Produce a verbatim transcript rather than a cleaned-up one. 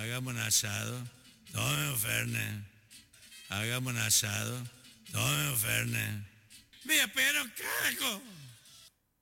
Hagamos un asado. Tome Fernet. Hagamos un asado. Tome Fernet. Mira, pero cago.